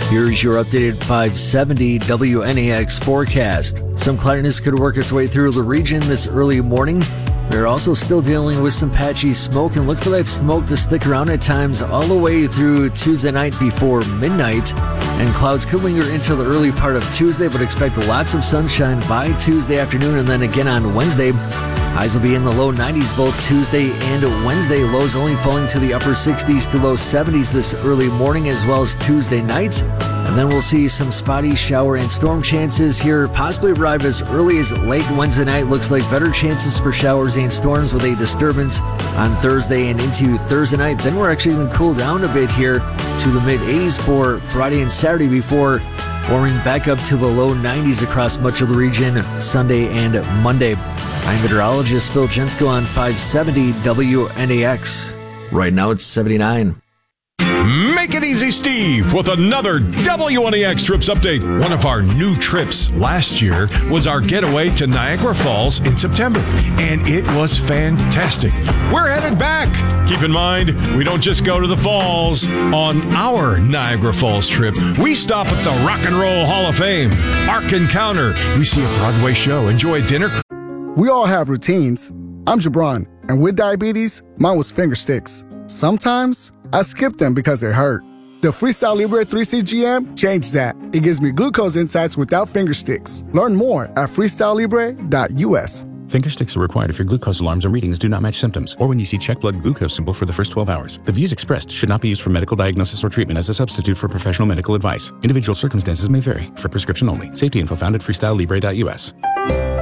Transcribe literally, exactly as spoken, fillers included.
Here's your updated five seventy W N A X forecast. Some cloudiness could work its way through the region this early morning. We're also still dealing with some patchy smoke, and look for that smoke to stick around at times all the way through Tuesday night before midnight. And clouds could linger into the early part of Tuesday, but expect lots of sunshine by Tuesday afternoon and then again on Wednesday. Highs will be in the low nineties both Tuesday and Wednesday. Lows only falling to the upper sixties to low seventies this early morning as well as Tuesday night. And then we'll see some spotty shower and storm chances here, possibly arrive as early as late Wednesday night. Looks like better chances for showers and storms with a disturbance on Thursday and into Thursday night. Then we're actually going to cool down a bit here to the mid eighties for Friday and Saturday before warming back up to the low nineties across much of the region Sunday and Monday. I'm meteorologist Phil Jensko on five seventy W N A X. Right now it's seventy-nine. Make it easy, Steve, with another W N A X Trips update. One of our new trips last year was our getaway to Niagara Falls in September, and it was fantastic. We're headed back. Keep in mind, we don't just go to the falls. On our Niagara Falls trip, we stop at the Rock and Roll Hall of Fame, Ark Encounter. We see a Broadway show, enjoy dinner. We all have routines. I'm Jabron, and with diabetes, mine was finger sticks. Sometimes I skip them because they hurt. The Freestyle Libre three C G M changed that. It gives me glucose insights without finger sticks. Learn more at freestyle libre dot U S. Finger sticks are required if your glucose alarms or readings do not match symptoms, or when you see check blood glucose symbol for the first twelve hours. The views expressed should not be used for medical diagnosis or treatment as a substitute for professional medical advice. Individual circumstances may vary. For prescription only. Safety info found at freestyle libre dot U S.